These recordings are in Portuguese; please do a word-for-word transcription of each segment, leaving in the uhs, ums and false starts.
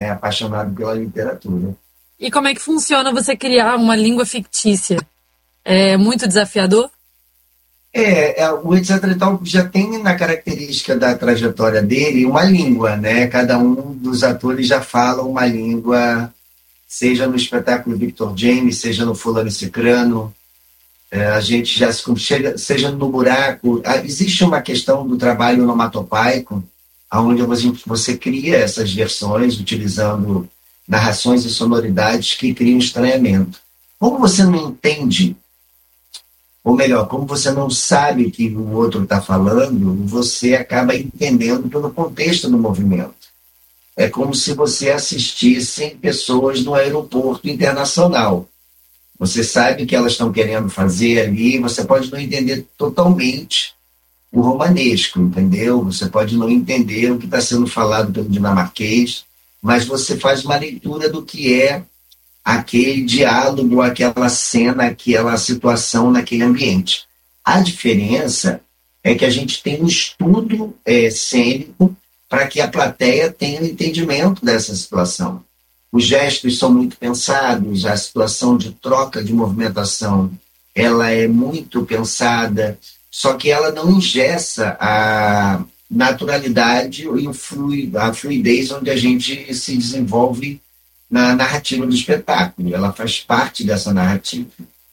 né? Apaixonado pela literatura. E como é que funciona você criar uma língua fictícia? É muito desafiador? É, é, o etc e tal já tem na característica da trajetória dele uma língua, né? Cada um dos atores já fala uma língua, seja no espetáculo Victor James, seja no Fulano e Cicrano, é, a gente já se chega, seja no buraco. Ah, existe uma questão do trabalho onomatopaico, onde você, você cria essas versões utilizando narrações e sonoridades que criam estranhamento. Como você não entende, ou melhor, como você não sabe o que o outro está falando, você acaba entendendo pelo contexto do movimento. É como se você assistisse pessoas no aeroporto internacional. Você sabe o que elas estão querendo fazer ali, você pode não entender totalmente o romanesco, entendeu? Você pode não entender o que está sendo falado pelo dinamarquês, mas você faz uma leitura do que é aquele diálogo, aquela cena, aquela situação naquele ambiente. A diferença é que a gente tem um estudo é, cênico para que a plateia tenha um entendimento dessa situação. Os gestos são muito pensados, a situação de troca de movimentação ela é muito pensada, só que ela não engessa a naturalidade e o fluid, a fluidez onde a gente se desenvolve na narrativa do espetáculo. Ela faz parte dessa narrativa.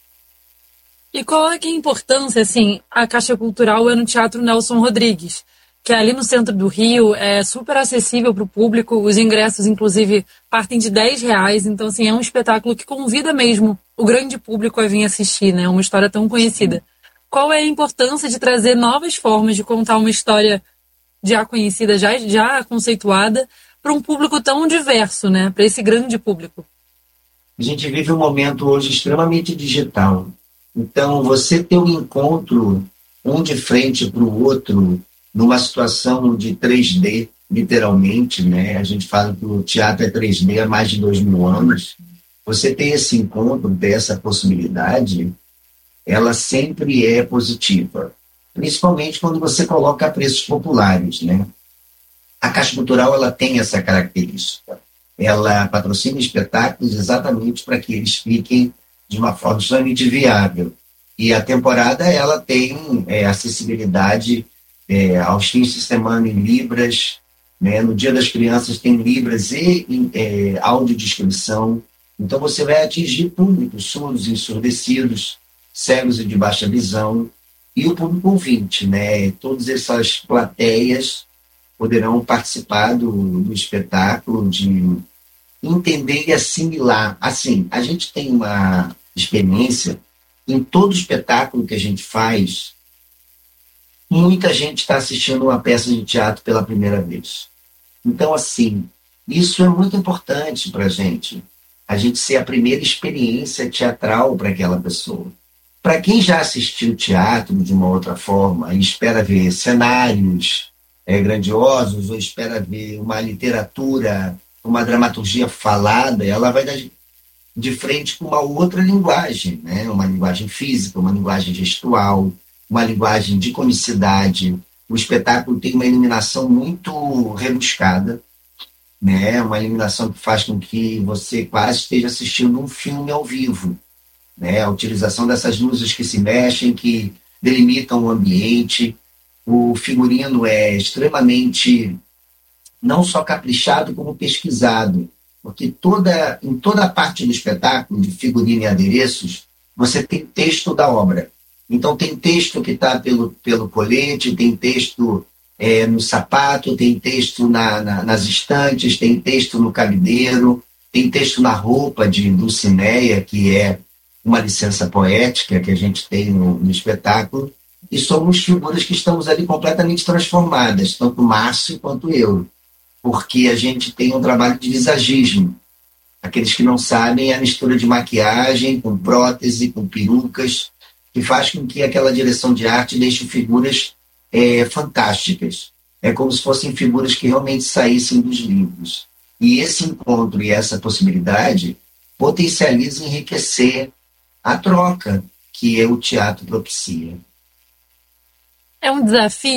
E qual é que é a importância, assim, a Caixa Cultural é no Teatro Nelson Rodrigues, que é ali no centro do Rio, é super acessível para o público, os ingressos, inclusive, partem de dez reais, então, assim, é um espetáculo que convida mesmo o grande público a vir assistir, né? Uma história tão conhecida. Qual é a importância de trazer novas formas de contar uma história já conhecida, já, já conceituada, para um público tão diverso, né? Para esse grande público? A gente vive um momento hoje extremamente digital. Então, você ter um encontro, um de frente para o outro, numa situação de três D, literalmente, né? A gente fala que o teatro é três D há mais de dois mil anos. Você ter esse encontro, ter essa possibilidade, ela sempre é positiva. Principalmente quando você coloca preços populares, né? A Caixa Cultural ela tem essa característica. Ela patrocina espetáculos exatamente para que eles fiquem de uma forma extremamente viável. E a temporada ela tem é, acessibilidade é, aos fins de semana em libras, né? No Dia das Crianças tem libras e é, audiodescrição. Então você vai atingir públicos surdos, ensurdecidos, cegos e de baixa visão, e o público ouvinte, né? Todas essas plateias poderão participar do, do espetáculo, de entender e assimilar. Assim, a gente tem uma experiência em todo espetáculo que a gente faz, muita gente está assistindo uma peça de teatro pela primeira vez. Então, assim, isso é muito importante para a gente, a gente ser a primeira experiência teatral para aquela pessoa. Para quem já assistiu teatro de uma outra forma e espera ver cenários é, grandiosos, ou espera ver uma literatura, uma dramaturgia falada, ela vai dar de frente com uma outra linguagem, né? Uma linguagem física, uma linguagem gestual, uma linguagem de comicidade. O espetáculo tem uma iluminação muito rebuscada, né? Uma iluminação que faz com que você quase esteja assistindo um filme ao vivo, né? A utilização dessas luzes que se mexem, que delimitam o ambiente. O figurino é extremamente não só caprichado, como pesquisado, porque toda, em toda a parte do espetáculo, de figurino e adereços, você tem texto da obra. Então tem texto que está pelo, pelo colete, tem texto é, no sapato, tem texto na, na, nas estantes, tem texto no cabideiro, tem texto na roupa de Dulcineia, que é uma licença poética que a gente tem no, no espetáculo, e somos figuras que estamos ali completamente transformadas, tanto Márcio quanto eu, porque a gente tem um trabalho de visagismo. Aqueles que não sabem, é a mistura de maquiagem com prótese, com perucas, que faz com que aquela direção de arte deixe figuras é, fantásticas. É como se fossem figuras que realmente saíssem dos livros. E esse encontro e essa possibilidade potencializa e enriquecer a troca que o teatro propicia. É um desafio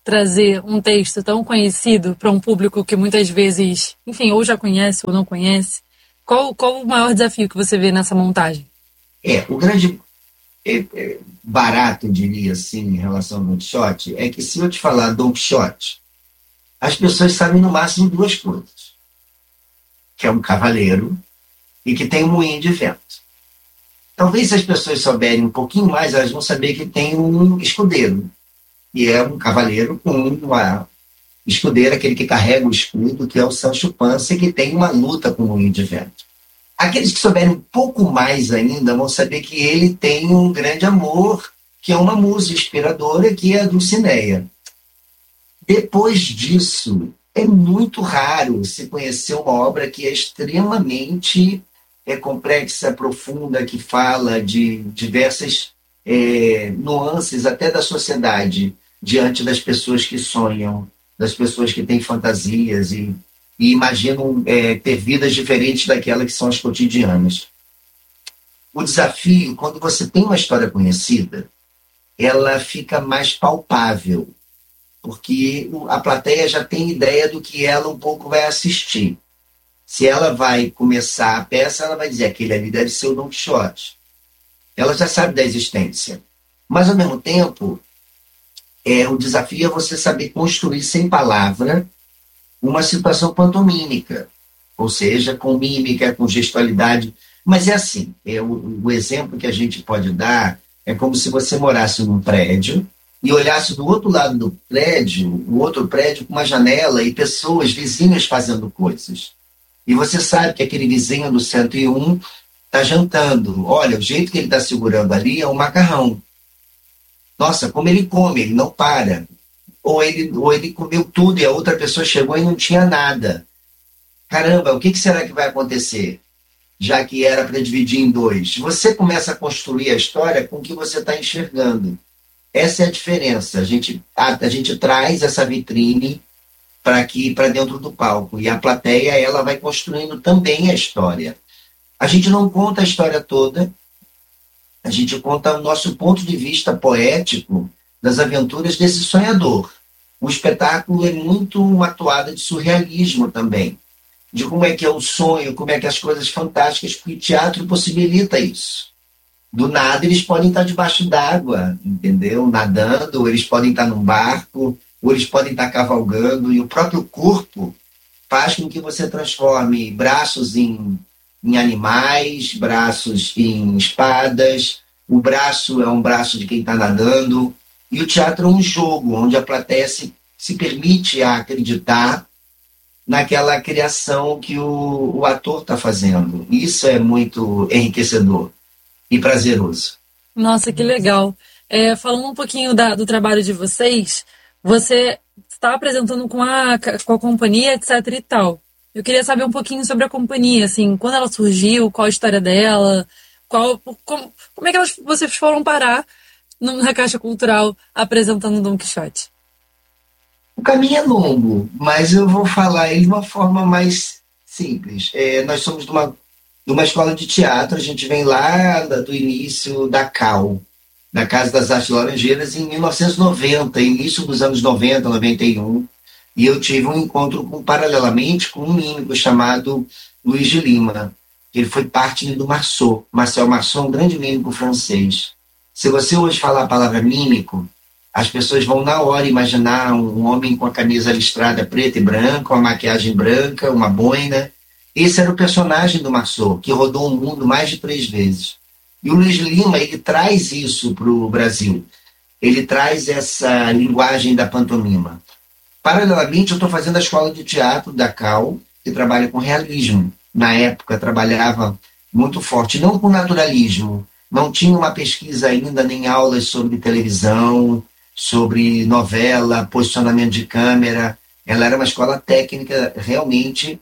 trazer um texto tão conhecido para um público que muitas vezes, enfim, ou já conhece ou não conhece? Qual, qual o maior desafio que você vê nessa montagem? É, o grande é, é, barato, eu diria assim, em relação ao Don Quixote, é que se eu te falar Don Quixote, as pessoas sabem no máximo duas coisas. Que é um cavaleiro e que tem um moinho de vento. Talvez se as pessoas souberem um pouquinho mais, elas vão saber que tem um escudeiro. E é um cavaleiro com uma escudeira, aquele que carrega o escudo, que é o Sancho Panza, que tem uma luta com o moinho de vento. Aqueles que souberem um pouco mais ainda vão saber que ele tem um grande amor, que é uma musa inspiradora, que é a Dulcinea. Depois disso, é muito raro se conhecer uma obra que é extremamente é, complexa, profunda, que fala de diversas é, nuances até da sociedade diante das pessoas que sonham, das pessoas que têm fantasias e, e imaginam é, ter vidas diferentes daquelas que são as cotidianas. O desafio, quando você tem uma história conhecida, ela fica mais palpável, porque a plateia já tem ideia do que ela um pouco vai assistir. Se ela vai começar a peça, ela vai dizer, aquele ali deve ser o Don Quixote. Ela já sabe da existência. Mas, ao mesmo tempo, é, o desafio é você saber construir sem palavra uma situação pantomímica, ou seja, com mímica, com gestualidade. Mas é assim, é o, o exemplo que a gente pode dar é como se você morasse num prédio e olhasse do outro lado do prédio, o outro prédio com uma janela e pessoas, vizinhos fazendo coisas. E você sabe que aquele vizinho do cento e um está jantando. Olha, o jeito que ele está segurando ali é um macarrão. Nossa, como ele come, ele não para. Ou ele, ou ele comeu tudo e a outra pessoa chegou e não tinha nada. Caramba, o que, que será que vai acontecer? Já que era para dividir em dois. Você começa a construir a história com o que você está enxergando. Essa é a diferença. A gente, a, a gente traz essa vitrine para aqui, para dentro do palco. E a plateia, ela vai construindo também a história. A gente não conta a história toda, a gente conta o nosso ponto de vista poético das aventuras desse sonhador. O espetáculo é muito uma toada de surrealismo também, de como é que é o sonho, como é que as coisas fantásticas, porque o teatro possibilita isso. Do nada eles podem estar debaixo d'água, entendeu? Nadando, ou eles podem estar num barco, ou eles podem estar cavalgando, e o próprio corpo faz com que você transforme braços em, em animais, braços em espadas, o braço é um braço de quem está nadando, e o teatro é um jogo, onde a plateia se, se permite a acreditar naquela criação que o, o ator está fazendo. Isso é muito enriquecedor e prazeroso. Nossa, que legal. É, falando um pouquinho da, do trabalho de vocês, você está apresentando com a, com a companhia, etc e tal. Eu queria saber um pouquinho sobre a companhia, assim, quando ela surgiu, qual a história dela, qual, como, como é que elas, vocês foram parar na Caixa Cultural apresentando Don Quixote? O caminho é longo, mas eu vou falar ele de uma forma mais simples. É, nós somos de uma, de uma escola de teatro, a gente vem lá do início da C A U, da Casa das Artes Laranjeiras, em mil novecentos e noventa, início dos anos noventa, noventa e um, e eu tive um encontro com, paralelamente com um mímico chamado Luiz de Lima. Ele foi parte do Marceau. Marcel Marceau, um grande mímico francês. Se você hoje falar a palavra mímico, as pessoas vão na hora imaginar um homem com a camisa listrada preta e branca, uma maquiagem branca, uma boina. Esse era o personagem do Marceau, que rodou o mundo mais de três vezes. E o Luiz Lima, ele traz isso para o Brasil. Ele traz essa linguagem da pantomima. Paralelamente, eu estou fazendo a escola de teatro da C A U, que trabalha com realismo. Na época, trabalhava muito forte, não com naturalismo. Não tinha uma pesquisa ainda, nem aulas sobre televisão, sobre novela, posicionamento de câmera. Ela era uma escola técnica realmente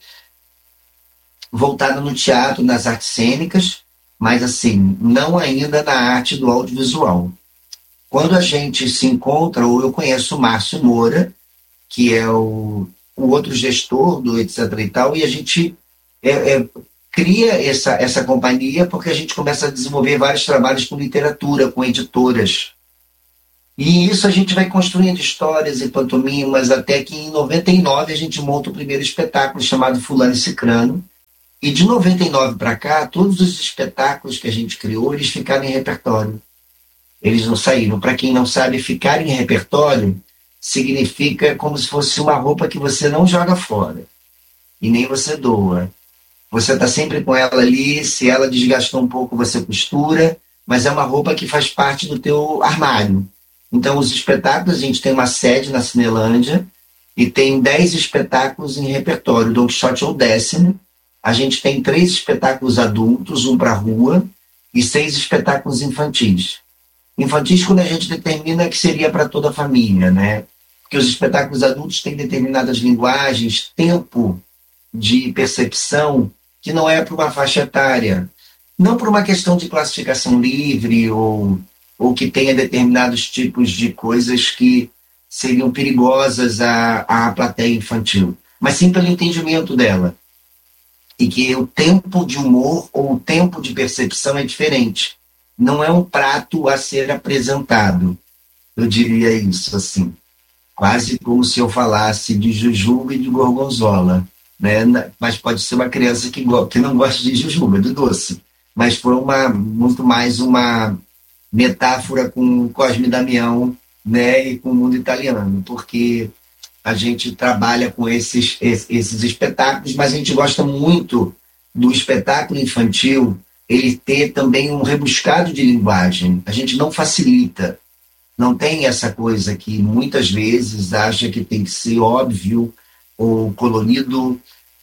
voltada no teatro, nas artes cênicas, mas assim, não ainda na arte do audiovisual. Quando a gente se encontra, ou eu conheço o Márcio Moura, que é o, o outro gestor do etc e tal, e a gente é, é, cria essa, essa companhia porque a gente começa a desenvolver vários trabalhos com literatura, com editoras. E isso a gente vai construindo histórias e pantomimas até que em noventa e nove a gente monta o primeiro espetáculo chamado Fulano e Cicrano. E de noventa e nove para cá, todos os espetáculos que a gente criou, eles ficaram em repertório. Eles não saíram. Para quem não sabe, ficar em repertório significa como se fosse uma roupa que você não joga fora e nem você doa. Você está sempre com ela ali, se ela desgastou um pouco, você costura, mas é uma roupa que faz parte do teu armário. Então, os espetáculos, a gente tem uma sede na Cinelândia e tem dez espetáculos em repertório. Don Quixote é o décimo. A gente tem três espetáculos adultos, um para a rua, e seis espetáculos infantis. Infantis, quando a gente determina que seria para toda a família, né? Porque os espetáculos adultos têm determinadas linguagens, tempo de percepção, que não é para uma faixa etária. Não por uma questão de classificação livre ou, ou que tenha determinados tipos de coisas que seriam perigosas à, à plateia infantil, mas sim pelo entendimento dela. E que o tempo de humor ou o tempo de percepção é diferente. Não é um prato a ser apresentado. Eu diria isso, assim. Quase como se eu falasse de jujuba e de gorgonzola, né? Mas pode ser uma criança que, que não gosta de jujuba, de doce. Mas foi uma, muito mais uma metáfora com Cosme e Damião, né? E com o mundo italiano, porque a gente trabalha com esses, esses espetáculos, mas a gente gosta muito do espetáculo infantil, ele ter também um rebuscado de linguagem. A gente não facilita. Não tem essa coisa que muitas vezes acha que tem que ser óbvio, ou colorido,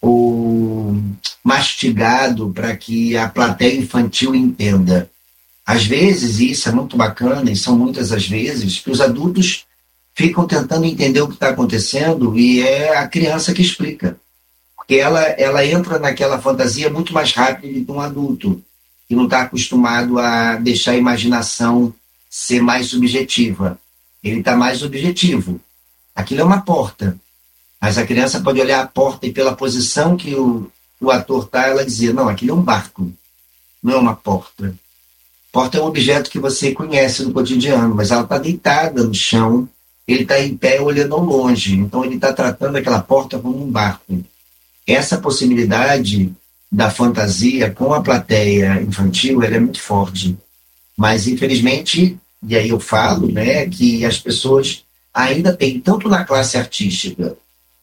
ou mastigado para que a plateia infantil entenda. Às vezes, e isso é muito bacana, e são muitas as vezes, que os adultos ficam tentando entender o que está acontecendo e é a criança que explica. Porque ela, ela entra naquela fantasia muito mais rápido do que um adulto, que não está acostumado a deixar a imaginação ser mais subjetiva. Ele está mais objetivo. Aquilo é uma porta, mas a criança pode olhar a porta e pela posição que o, o ator está, ela dizer, não, aquilo é um barco, não é uma porta. Porta é um objeto que você conhece no cotidiano, mas ela está deitada no chão, ele está em pé olhando ao longe, então ele está tratando aquela porta como um barco. Essa possibilidade da fantasia com a plateia infantil, ela é muito forte. Mas, infelizmente, e aí eu falo, né, que as pessoas ainda têm, tanto na classe artística,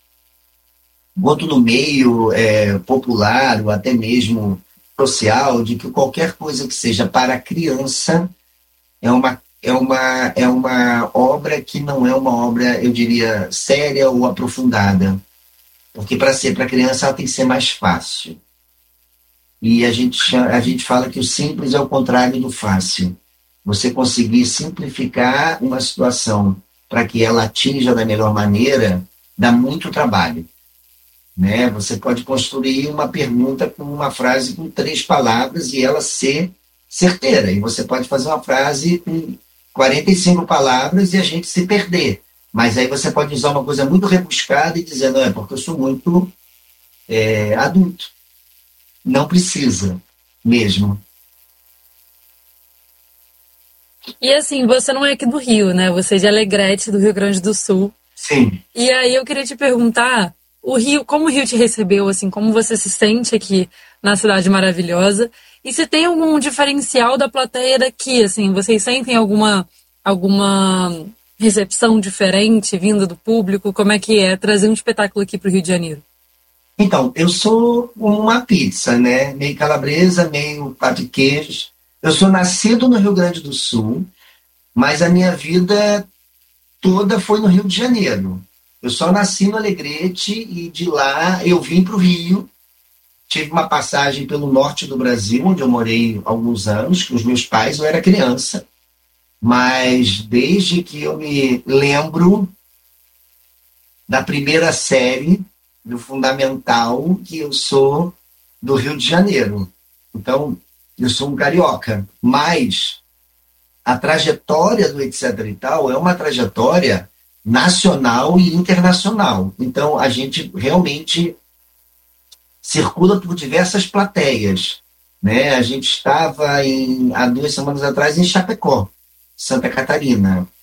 quanto no meio é, popular, ou até mesmo social, de que qualquer coisa que seja para a criança é uma É uma, é uma obra que não é uma obra, eu diria, séria ou aprofundada. Porque para ser para criança ela tem que ser mais fácil. E a gente, a gente fala que o simples é o contrário do fácil. Você conseguir simplificar uma situação para que ela atinja da melhor maneira, dá muito trabalho. Né? Você pode construir uma pergunta com uma frase com três palavras e ela ser certeira. E você pode fazer uma frase com quarenta e cinco palavras e a gente se perder. Mas aí você pode usar uma coisa muito rebuscada e dizer, não, é porque eu sou muito é, adulto. Não precisa mesmo. E assim, você não é aqui do Rio, né? Você é de Alegrete, do Rio Grande do Sul. Sim. E aí eu queria te perguntar, o Rio, como o Rio te recebeu, assim, como você se sente aqui na cidade maravilhosa? E se tem algum diferencial da plateia daqui, assim, vocês sentem alguma, alguma recepção diferente vinda do público? Como é que é trazer um espetáculo aqui para o Rio de Janeiro? Então, eu sou uma pizza, né? Meio calabresa, meio quatro queijos. Eu sou nascido no Rio Grande do Sul, mas a minha vida toda foi no Rio de Janeiro. Eu só nasci no Alegrete e de lá eu vim para o Rio. Tive uma passagem pelo norte do Brasil, onde eu morei alguns anos, com os meus pais, eu era criança. Mas desde que eu me lembro da primeira série, do fundamental, que eu sou do Rio de Janeiro. Então, eu sou um carioca. Mas a trajetória do etc e tal é uma trajetória nacional e internacional. Então, a gente realmente circula por diversas plateias. Né? A gente estava, em, há duas semanas atrás, em Chapecó, Santa Catarina.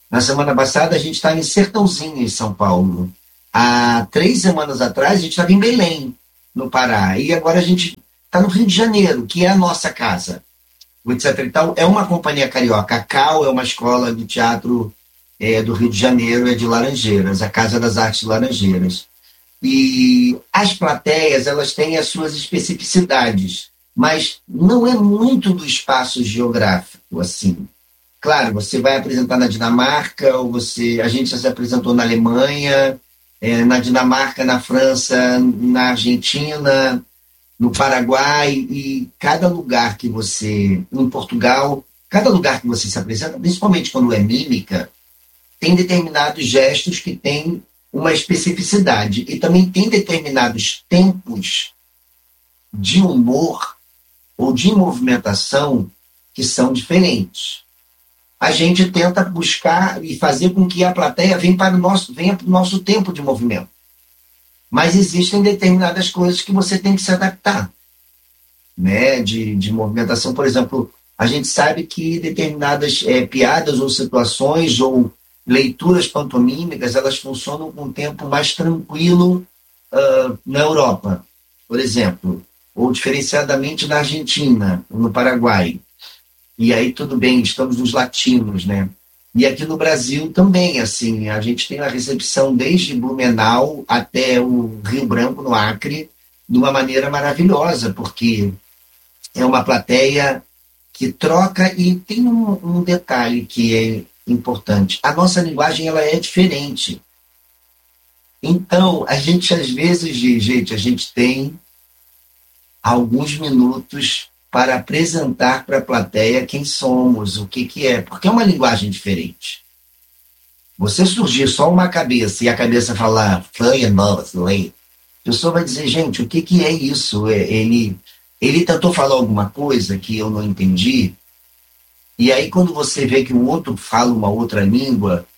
Na semana passada, a gente estava em Sertãozinho, em São Paulo. Há três semanas atrás, a gente estava em Belém, no Pará. E agora a gente está no Rio de Janeiro, que é a nossa casa. O Etc e Tal é uma companhia carioca. A Cal é uma escola de teatro é, do Rio de Janeiro, é de Laranjeiras, a Casa das Artes de Laranjeiras. E as plateias, elas têm as suas especificidades, mas não é muito do espaço geográfico, assim. Claro, você vai apresentar na Dinamarca, ou você, a gente já se apresentou na Alemanha, é, na Dinamarca, na França, na Argentina, no Paraguai, e cada lugar que você, em Portugal, cada lugar que você se apresenta, principalmente quando é mímica, tem determinados gestos que têm uma especificidade, e também tem determinados tempos de humor ou de movimentação que são diferentes. A gente tenta buscar e fazer com que a plateia venha para o nosso, venha para o nosso tempo de movimento. Mas existem determinadas coisas que você tem que se adaptar, né? de, de movimentação. Por exemplo, a gente sabe que determinadas é, piadas ou situações ou leituras pantomímicas, elas funcionam com um tempo mais tranquilo uh, na Europa, por exemplo, ou diferenciadamente na Argentina, no Paraguai. E aí tudo bem, estamos nos latinos, né? E aqui no Brasil também, assim, a gente tem a recepção desde Blumenau até o Rio Branco, no Acre, de uma maneira maravilhosa, porque é uma plateia que troca, e tem um, um detalhe que é importante. A nossa linguagem, ela é diferente. Então, a gente, às vezes, gente, a gente tem alguns minutos para apresentar para a plateia quem somos, o que, que é, porque é uma linguagem diferente. Você surgir só uma cabeça e a cabeça falar a pessoa vai dizer, gente, o que, que é isso? Ele, ele tentou falar alguma coisa que eu não entendi, e aí quando você vê que o outro fala uma outra língua,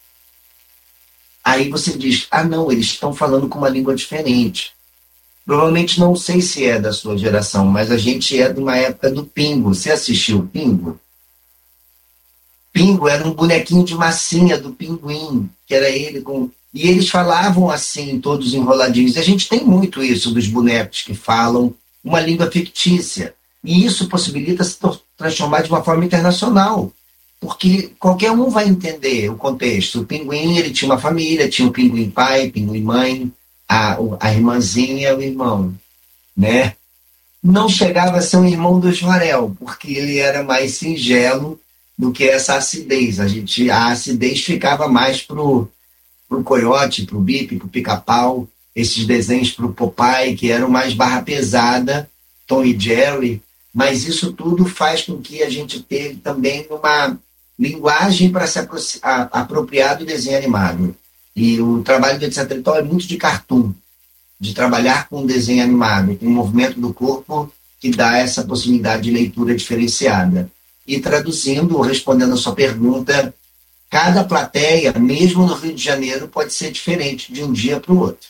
aí você diz, ah não, eles estão falando com uma língua diferente. Provavelmente não sei se é da sua geração, mas a gente é de uma época do Pingo. Você assistiu o Pingo? Pingo era um bonequinho de massinha do Pinguim, que era ele com... E eles falavam assim, todos enroladinhos. E a gente tem muito isso dos bonecos que falam uma língua fictícia. E isso possibilita se transformar de uma forma internacional, porque qualquer um vai entender o contexto. O Pinguim, ele tinha uma família, tinha o Pinguim pai, Pinguim mãe, A, a irmãzinha, o irmão, né? Não chegava a ser um irmão do Jorel, porque ele era mais singelo do que essa acidez. A, gente, a acidez ficava mais pro, pro Coiote, pro Bipe, pro Pica-Pau, esses desenhos pro Popeye, que eram mais barra pesada, Tom e Jerry, mas isso tudo faz com que a gente tenha também uma linguagem para se apro- a, apropriar do desenho animado. E o trabalho do Etc e Tal é muito de cartoon, de trabalhar com desenho animado, com o movimento do corpo que dá essa possibilidade de leitura diferenciada. E traduzindo, ou respondendo a sua pergunta, cada plateia, mesmo no Rio de Janeiro, pode ser diferente de um dia para o outro.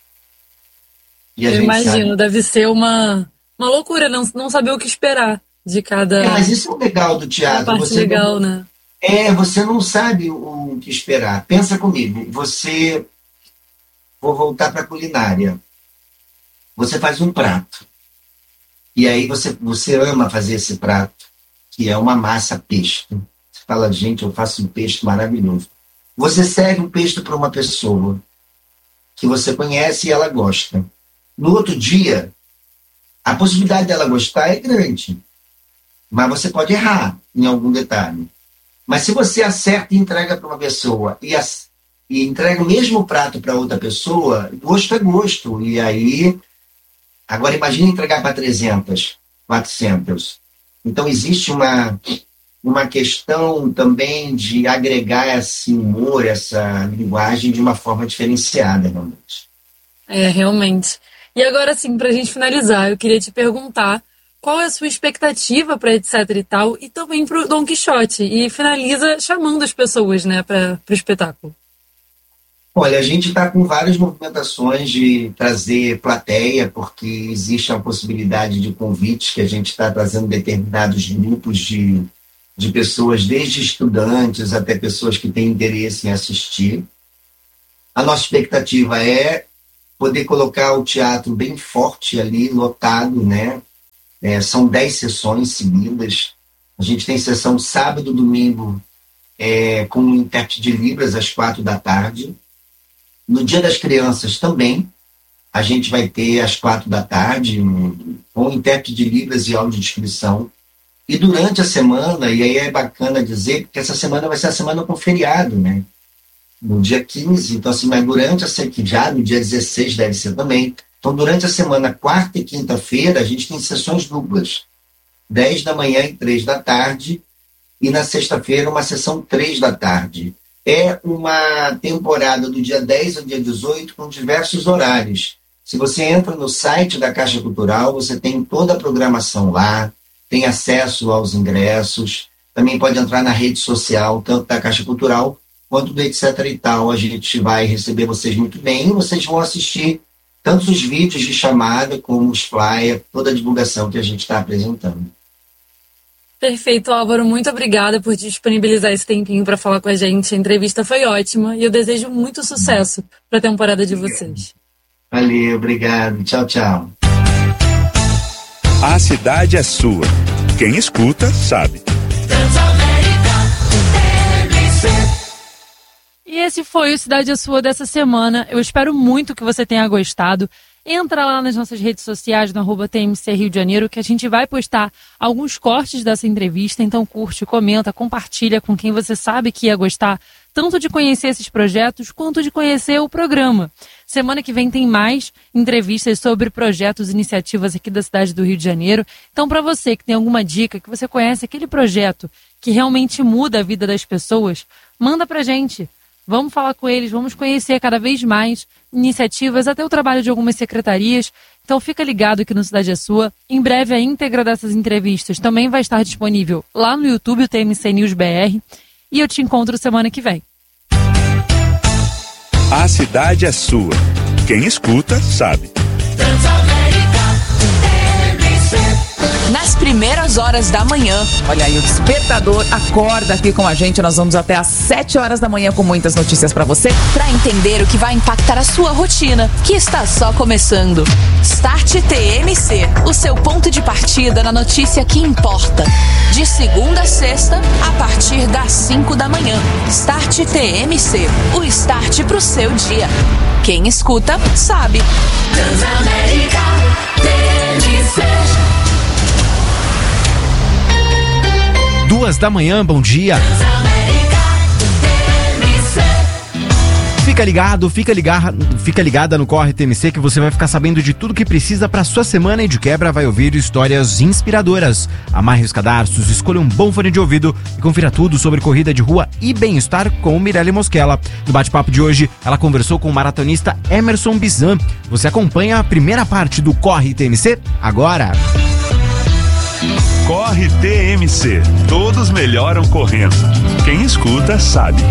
E a Eu gente imagino, sabe... deve ser uma, uma loucura não, não saber o que esperar de cada, É, mas isso é o legal do cada teatro. parte Você legal, não... né? É, você não sabe o que esperar. Pensa comigo, você... Vou voltar para a culinária. Você faz um prato. E aí você, você ama fazer esse prato, que é uma massa pesto. Você fala, gente, eu faço um pesto maravilhoso. Você serve um pesto para uma pessoa que você conhece e ela gosta. No outro dia, a possibilidade dela gostar é grande. Mas você pode errar em algum detalhe. Mas se você acerta e entrega para uma pessoa e, as, e entrega o mesmo prato para outra pessoa, gosto é gosto. E aí, agora imagine entregar para trezentas, quatrocentas. Então existe uma, uma questão também de agregar esse humor, essa linguagem de uma forma diferenciada, realmente. É, realmente. E agora, sim, para a gente finalizar, eu queria te perguntar qual é a sua expectativa para Etc e Tal e também para o Dom Quixote. E finaliza chamando as pessoas, né, para o espetáculo. Olha, a gente está com várias movimentações de trazer plateia, porque existe a possibilidade de convites que a gente está trazendo determinados grupos de, de pessoas, desde estudantes até pessoas que têm interesse em assistir. A nossa expectativa é poder colocar o teatro bem forte ali, lotado, né? É, são dez sessões seguidas. A gente tem sessão sábado, domingo, é, com o intérprete de Libras, às quatro da tarde. No Dia das Crianças também, a gente vai ter às quatro da tarde, um, com o intérprete de Libras e audiodescrição. E durante a semana, e aí é bacana dizer, porque essa semana vai ser a semana com feriado, né? No dia quinze, então assim, mas durante a semana, já no dia dezesseis deve ser também. Então, durante a semana, quarta e quinta-feira, a gente tem sessões duplas. dez da manhã e três da tarde. E na sexta-feira, uma sessão três da tarde. É uma temporada do dia dez ao dia dezoito com diversos horários. Se você entra no site da Caixa Cultural, você tem toda a programação lá, tem acesso aos ingressos, também pode entrar na rede social, tanto da Caixa Cultural quanto do etc e tal. A gente vai receber vocês muito bem e vocês vão assistir tanto os vídeos de chamada como os flyers, toda a divulgação que a gente está apresentando. Perfeito, Álvaro. Muito obrigada por disponibilizar esse tempinho para falar com a gente. A entrevista foi ótima e eu desejo muito sucesso para a temporada de vocês. Valeu, obrigado. Tchau, tchau. A cidade é sua. Quem escuta, sabe. E esse foi o Cidade é Sua dessa semana. Eu espero muito que você tenha gostado. Entra lá nas nossas redes sociais, no arroba T M C Rio de Janeiro, que a gente vai postar alguns cortes dessa entrevista. Então curte, comenta, compartilha com quem você sabe que ia gostar, tanto de conhecer esses projetos, quanto de conhecer o programa. Semana que vem tem mais entrevistas sobre projetos e iniciativas aqui da cidade do Rio de Janeiro. Então, para você que tem alguma dica, que você conhece aquele projeto que realmente muda a vida das pessoas, manda pra gente. Vamos falar com eles, vamos conhecer cada vez mais iniciativas, até o trabalho de algumas secretarias. Então fica ligado aqui no Cidade é Sua. Em breve a íntegra dessas entrevistas também vai estar disponível lá no YouTube, o T M C News B R. E eu te encontro semana que vem. A cidade é sua. Quem escuta, sabe. Nas primeiras horas da manhã. Olha aí, o Despertador acorda aqui com a gente. Nós vamos até às sete horas da manhã com muitas notícias pra você. Pra entender o que vai impactar a sua rotina, que está só começando. Start T M C, o seu ponto de partida na notícia que importa. De segunda a sexta, a partir das cinco da manhã. Start T M C, o start pro seu dia. Quem escuta, sabe. Transamérica T M C. Duas da manhã, bom dia. Fica ligado, fica ligado, fica ligada no Corre T M C que você vai ficar sabendo de tudo que precisa para sua semana e de quebra vai ouvir histórias inspiradoras. Amarre os cadarços, escolha um bom fone de ouvido e confira tudo sobre corrida de rua e bem-estar com Mirelle Mosquela. No bate-papo de hoje, ela conversou com o maratonista Emerson Bizan. Você acompanha a primeira parte do Corre T M C agora. Corre T M C. Todos melhoram correndo. Quem escuta, sabe.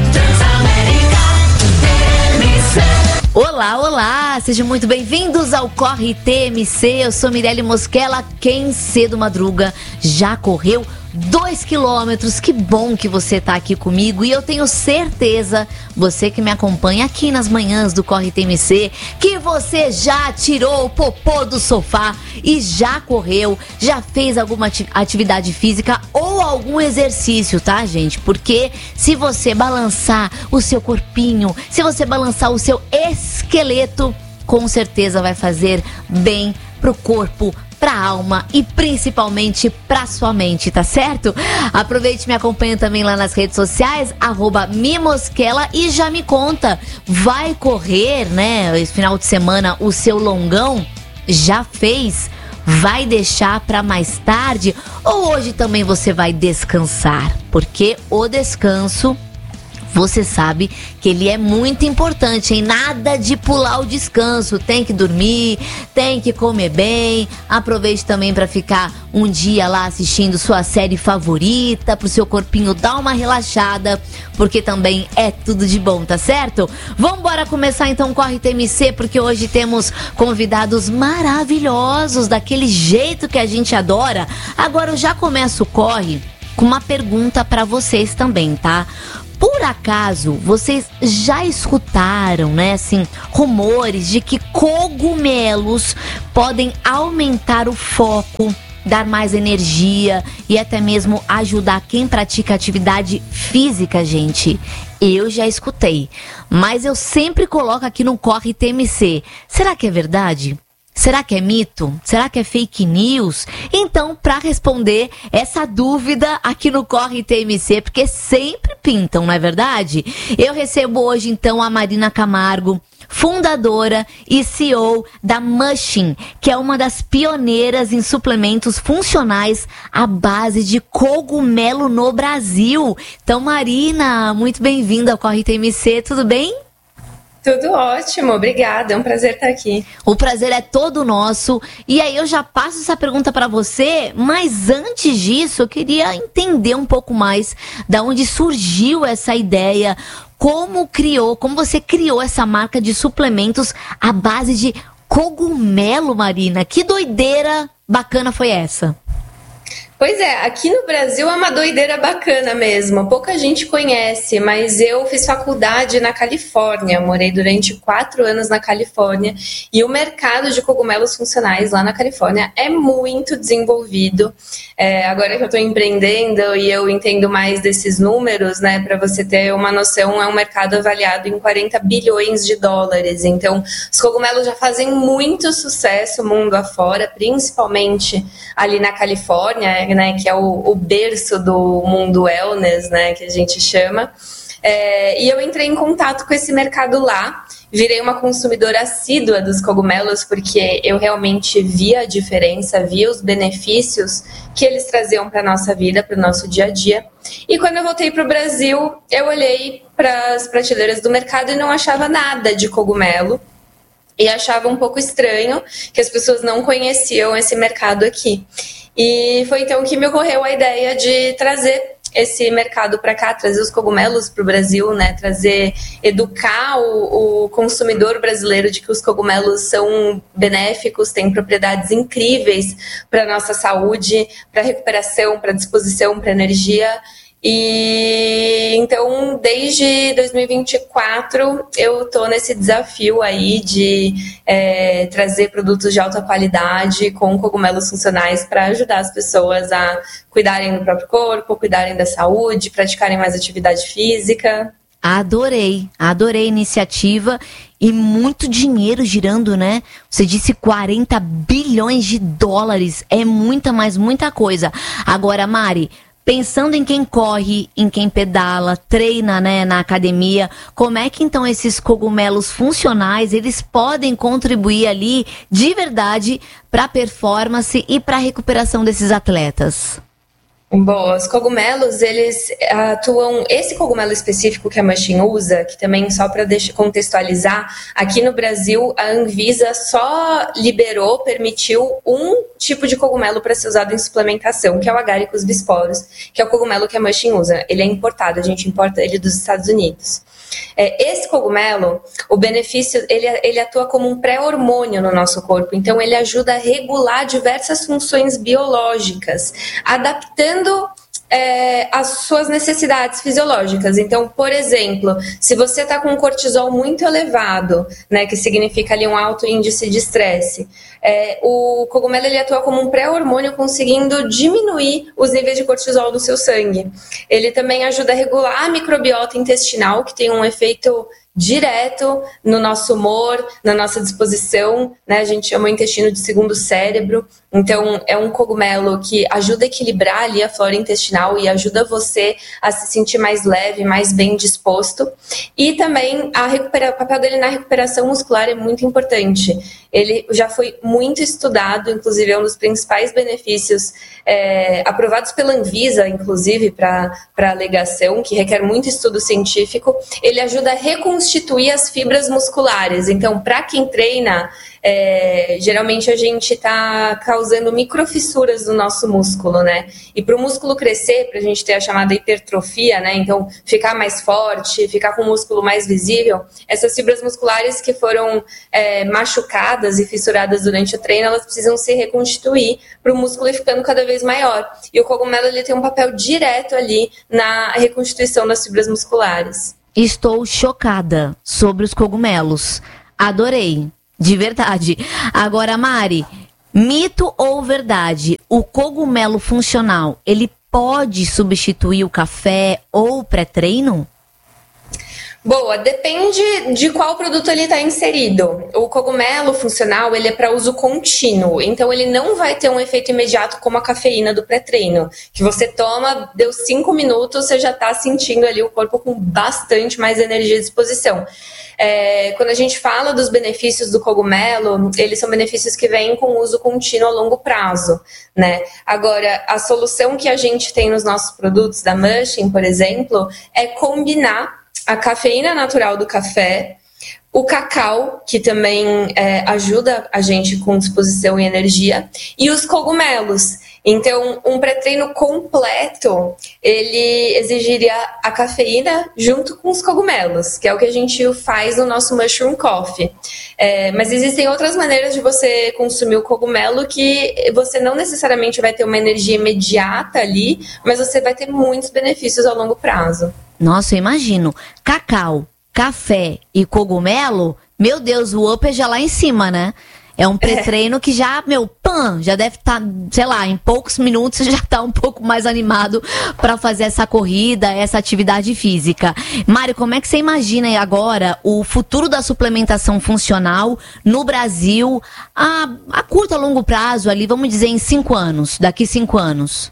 Olá, olá! Sejam muito bem-vindos ao Corre T M C. Eu sou Mirelle Mosquela. Quem cedo madruga já correu dois quilômetros. Que bom que você tá aqui comigo. E eu tenho certeza, você que me acompanha aqui nas manhãs do Corre T M C, que você já tirou o popô do sofá e já correu, já fez alguma atividade física ou algum exercício, tá, gente? Porque se você balançar o seu corpinho, se você balançar o seu esqueleto, com certeza vai fazer bem pro corpo, pra alma e principalmente pra sua mente, tá certo? Aproveite e me acompanha também lá nas redes sociais, arroba Mimosquela, e já me conta, vai correr, né, esse final de semana, o seu longão? Já fez? Vai deixar pra mais tarde? Ou hoje também você vai descansar? Porque o descanso, você sabe que ele é muito importante, hein? Nada de pular o descanso. Tem que dormir, tem que comer bem. Aproveite também para ficar um dia lá assistindo sua série favorita, pro seu corpinho dar uma relaxada, porque também é tudo de bom, tá certo? Vamos embora começar então o Corre T M C, porque hoje temos convidados maravilhosos, daquele jeito que a gente adora. Agora eu já começo o Corre com uma pergunta para vocês também, tá? Por acaso, vocês já escutaram, né, assim, rumores de que cogumelos podem aumentar o foco, dar mais energia e até mesmo ajudar quem pratica atividade física, gente? Eu já escutei, mas eu sempre coloco aqui no Corre T M C. Será que é verdade? Será que é mito? Será que é fake news? Então, para responder essa dúvida aqui no Corre T M C, porque sempre pintam, não é verdade? Eu recebo hoje, então, a Marina Camargo, fundadora e C E O da Mushin, que é uma das pioneiras em suplementos funcionais à base de cogumelo no Brasil. Então, Marina, muito bem-vinda ao Corre T M C, tudo bem? Tudo ótimo, obrigada, é um prazer estar aqui. O prazer é todo nosso. E aí eu já passo essa pergunta para você, mas antes disso eu queria entender um pouco mais da onde surgiu essa ideia, como criou, como você criou essa marca de suplementos à base de cogumelo, Marina. Que doideira bacana foi essa? Pois é, aqui no Brasil é uma doideira bacana mesmo, pouca gente conhece, mas eu fiz faculdade na Califórnia, morei durante quatro anos na Califórnia e o mercado de cogumelos funcionais lá na Califórnia é muito desenvolvido. É, agora que eu estou empreendendo e eu entendo mais desses números, né, para você ter uma noção, é um mercado avaliado em quarenta bilhões de dólares, então os cogumelos já fazem muito sucesso mundo afora, principalmente ali na Califórnia, né, que é o, o berço do mundo wellness, né, que a gente chama. É, e eu entrei em contato com esse mercado lá, virei uma consumidora assídua dos cogumelos, porque eu realmente via a diferença, via os benefícios que eles traziam para a nossa vida, para o nosso dia a dia. E quando eu voltei para o Brasil, eu olhei para as prateleiras do mercado e não achava nada de cogumelo. E achava um pouco estranho que as pessoas não conheciam esse mercado aqui. E foi então que me ocorreu a ideia de trazer esse mercado para cá, trazer os cogumelos para o Brasil, né? Trazer, educar o, o consumidor brasileiro de que os cogumelos são benéficos, têm propriedades incríveis para a nossa saúde, para recuperação, para disposição, para energia. E então, desde dois mil e vinte e quatro, eu estou nesse desafio aí de é, trazer produtos de alta qualidade com cogumelos funcionais para ajudar as pessoas a cuidarem do próprio corpo, cuidarem da saúde, praticarem mais atividade física. Adorei, adorei a iniciativa e muito dinheiro girando, né? Você disse quarenta bilhões de dólares, é muita, mas muita coisa. Agora, Mari, pensando em quem corre, em quem pedala, treina, né, na academia, como é que então esses cogumelos funcionais, eles podem contribuir ali de verdade para a performance e para a recuperação desses atletas? Bom, os cogumelos, eles atuam... Esse cogumelo específico que a Mushin usa, que também, só para contextualizar, aqui no Brasil, a Anvisa só liberou, permitiu um tipo de cogumelo para ser usado em suplementação, que é o Agaricus bisporus, que é o cogumelo que a Mushin usa. Ele é importado, a gente importa ele dos Estados Unidos. É, esse cogumelo, o benefício, ele, ele atua como um pré-hormônio no nosso corpo, então ele ajuda a regular diversas funções biológicas, adaptando é, as suas necessidades fisiológicas. Então, por exemplo, se você está com um cortisol muito elevado, né, que significa ali um alto índice de estresse, é, o cogumelo ele atua como um pré-hormônio, conseguindo diminuir os níveis de cortisol do seu sangue. Ele também ajuda a regular a microbiota intestinal, que tem um efeito direto no nosso humor, na nossa disposição, né? A gente chama o intestino de segundo cérebro. Então, é um cogumelo que ajuda a equilibrar ali a flora intestinal e ajuda você a se sentir mais leve, mais bem disposto. E também a recupera... o papel dele na recuperação muscular é muito importante. Ele já foi muito estudado, inclusive é um dos principais benefícios é, aprovados pela Anvisa, inclusive, para a alegação, que requer muito estudo científico. Ele ajuda a reconstituir as fibras musculares. Então, para quem treina, é, geralmente a gente está causando microfissuras no nosso músculo, né? E para o músculo crescer, para a gente ter a chamada hipertrofia, né? Então, ficar mais forte, ficar com o músculo mais visível, essas fibras musculares que foram é, machucadas e fissuradas durante o treino, elas precisam se reconstituir para o músculo ir ficando cada vez maior. E o cogumelo, ele tem um papel direto ali na reconstituição das fibras musculares. Estou chocada sobre os cogumelos. Adorei. De verdade. Agora, Mari, mito ou verdade? O cogumelo funcional, ele pode substituir o café ou o pré-treino? Boa, depende de qual produto ele está inserido. O cogumelo funcional, ele é para uso contínuo, então ele não vai ter um efeito imediato como a cafeína do pré-treino, que você toma, deu cinco minutos, você já está sentindo ali o corpo com bastante mais energia à disposição. É, quando a gente fala dos benefícios do cogumelo, eles são benefícios que vêm com uso contínuo a longo prazo, né? Agora, a solução que a gente tem nos nossos produtos da Mushing, por exemplo, é combinar a cafeína natural do café, o cacau, que também é, ajuda a gente com disposição e energia, e os cogumelos. Então, um pré-treino completo, ele exigiria a cafeína junto com os cogumelos, que é o que a gente faz no nosso Mushroom Coffee. É, mas existem outras maneiras de você consumir o cogumelo que você não necessariamente vai ter uma energia imediata ali, mas você vai ter muitos benefícios ao longo prazo. Nossa, eu imagino. Cacau, café e cogumelo, meu Deus, o up é já lá em cima, né? É um pré-treino que já, meu, pã, já deve estar, tá, sei lá, em poucos minutos já tá um pouco mais animado para fazer essa corrida, essa atividade física. Mário, como é que você imagina agora o futuro da suplementação funcional no Brasil a, a curto, a longo prazo ali, vamos dizer em cinco anos, daqui cinco anos?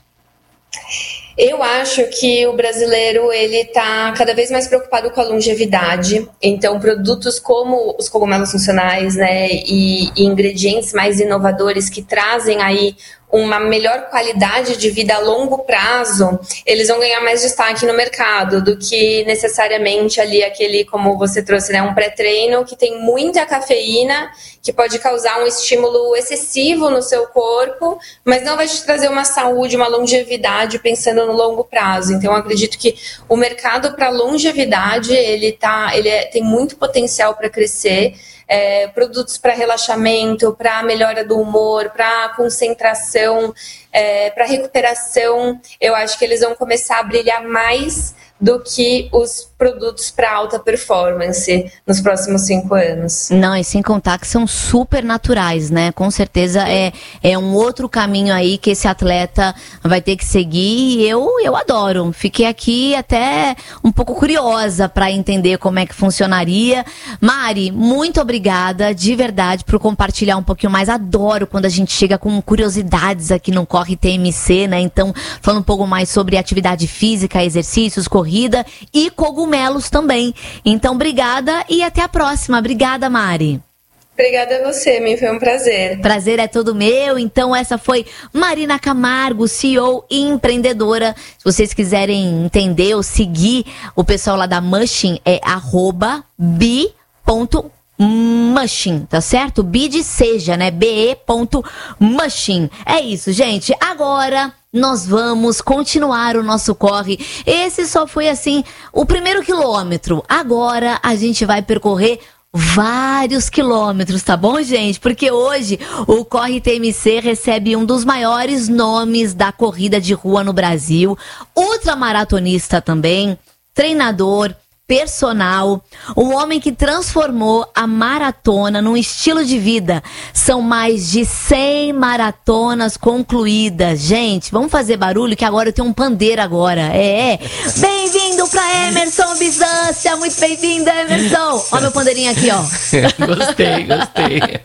Eu acho que o brasileiro, ele está cada vez mais preocupado com a longevidade. Então, produtos como os cogumelos funcionais, né, e, e ingredientes mais inovadores que trazem aí uma melhor qualidade de vida a longo prazo, eles vão ganhar mais destaque no mercado do que necessariamente ali aquele, como você trouxe, né, um pré-treino que tem muita cafeína, que pode causar um estímulo excessivo no seu corpo, mas não vai te trazer uma saúde, uma longevidade pensando no longo prazo. Então, eu acredito que o mercado para longevidade, ele, tá, ele é, tem muito potencial para crescer. É, produtos para relaxamento, para melhora do humor, para concentração, é, para recuperação, eu acho que eles vão começar a brilhar mais do que os produtos para alta performance nos próximos cinco anos. Não, e sem contar que são super naturais, né? Com certeza é, é um outro caminho aí que esse atleta vai ter que seguir e eu, eu adoro. Fiquei aqui até um pouco curiosa para entender como é que funcionaria. Mari, muito obrigada de verdade por compartilhar um pouquinho mais. Adoro quando a gente chega com curiosidades aqui no Corre T M C, né? Então, falando um pouco mais sobre atividade física, exercícios, corrida e cogumelos também. Então, obrigada e até a próxima. Obrigada, Mari. Obrigada a você, me foi um prazer. Prazer é todo meu. Então, essa foi Marina Camargo, C E O e empreendedora. Se vocês quiserem entender ou seguir o pessoal lá da Mushing, é arroba bi ponto Mushing, tá certo? Bi de seja, né? be ponto mushing. É isso, gente. Agora nós vamos continuar o nosso corre. Esse só foi, assim, o primeiro quilômetro. Agora a gente vai percorrer vários quilômetros, tá bom, gente? Porque hoje o Corre T M C recebe um dos maiores nomes da corrida de rua no Brasil, ultramaratonista também, treinador, personal, um homem que transformou a maratona num estilo de vida. São mais de cem maratonas concluídas. Gente, vamos fazer barulho que agora eu tenho um pandeiro agora. É, é. Bem-vindo pra Emerson Bizância. Muito bem-vindo, Emerson. Ó meu pandeirinho aqui, ó. Gostei, gostei.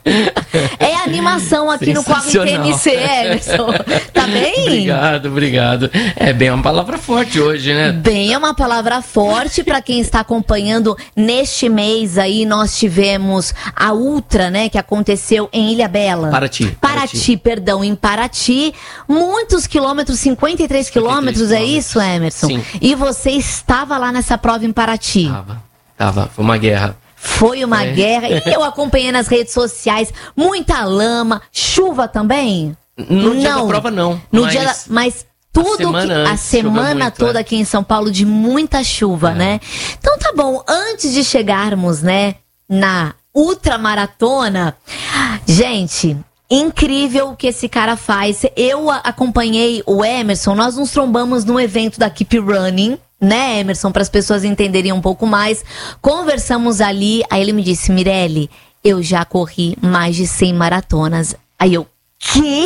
É animação aqui no Corre T M C, Emerson. Tá bem? Obrigado, obrigado. É bem uma palavra forte hoje, né? Bem, é uma palavra forte pra quem está acompanhando. Neste mês aí nós tivemos a Ultra, né, que aconteceu em Ilhabela. Paraty. Paraty, Paraty. perdão, em Paraty. Muitos quilômetros, cinquenta e três quilômetros, é isso, Emerson? Sim. E você estava lá nessa prova em Paraty? Tava, tava. Foi uma guerra. Foi uma É. guerra. E eu acompanhei nas redes sociais. Muita lama. Chuva também? No dia da prova, não. No mas dia da, mas tudo a semana que, a antes, semana choveu muito, toda é. aqui em São Paulo de muita chuva, É. né? Então tá bom, antes de chegarmos, né, na ultramaratona, gente, incrível o que esse cara faz. Eu a- acompanhei o Emerson, nós nos trombamos num evento da Keep Running, né, Emerson, para as pessoas entenderem um pouco mais. Conversamos ali, aí ele me disse: Mirelle, eu já corri mais de cem maratonas. Aí eu, quê?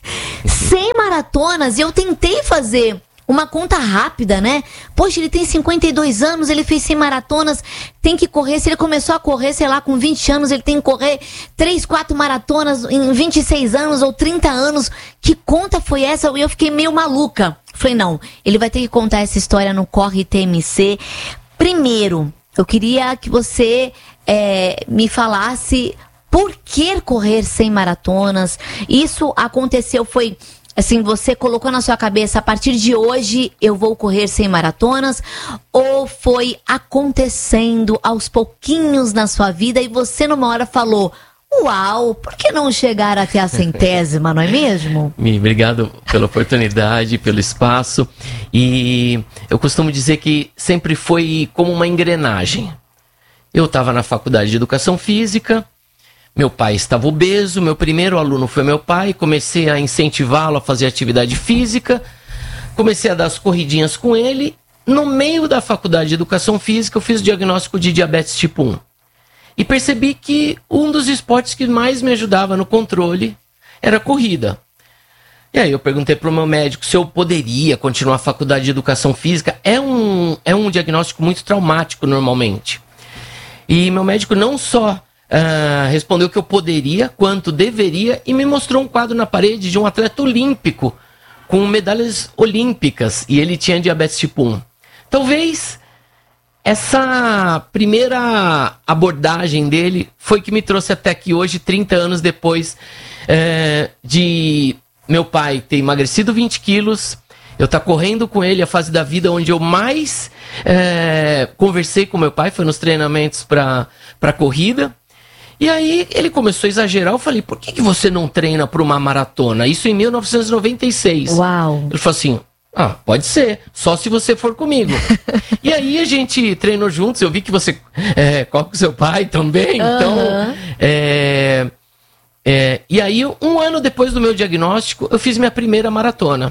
cem maratonas? E eu tentei fazer uma conta rápida, né? Poxa, ele tem cinquenta e dois anos, ele fez cem maratonas, tem que correr. Se ele começou a correr, sei lá, com vinte anos, ele tem que correr três, quatro maratonas em vinte e seis anos ou trinta anos. Que conta foi essa? E eu fiquei meio maluca. Falei, não, ele vai ter que contar essa história no Corre T M C. Primeiro, eu queria que você é, me falasse por que correr cem maratonas. Isso aconteceu, foi assim, você colocou na sua cabeça, a partir de hoje eu vou correr cem maratonas, ou foi acontecendo aos pouquinhos na sua vida e você numa hora falou: uau, por que não chegar até a centésima, não é mesmo? Mi, obrigado pela oportunidade, pelo espaço. E eu costumo dizer que sempre foi como uma engrenagem. Eu estava na faculdade de Educação Física, meu pai estava obeso, meu primeiro aluno foi meu pai, comecei a incentivá-lo a fazer atividade física, comecei a dar as corridinhas com ele. No meio da faculdade de Educação Física, eu fiz o diagnóstico de diabetes tipo um. E percebi que um dos esportes que mais me ajudava no controle era a corrida. E aí eu perguntei para o meu médico se eu poderia continuar a faculdade de Educação Física. É um, é um diagnóstico muito traumático normalmente. E meu médico não só uh, respondeu que eu poderia, quanto deveria, e me mostrou um quadro na parede de um atleta olímpico com medalhas olímpicas, e ele tinha diabetes tipo um. Talvez essa primeira abordagem dele foi que me trouxe até aqui hoje, trinta anos depois é, de meu pai ter emagrecido vinte quilos, eu estar correndo com ele, a fase da vida onde eu mais é, conversei com meu pai, foi nos treinamentos para para corrida. E aí ele começou a exagerar, eu falei: por que, que você não treina para uma maratona? Isso em mil novecentos e noventa e seis. Uau! Ele falou assim: ah, pode ser, só se você for comigo. E aí a gente treinou juntos, eu vi que você é, corre com seu pai também, então... Uhum. É, é, e aí, um ano depois do meu diagnóstico, eu fiz minha primeira maratona.